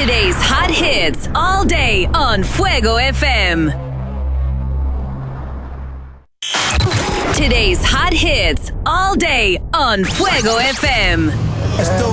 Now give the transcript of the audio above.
Today's hot hits all day on Fuego FM. Today's hot hits all day on Fuego FM. Esto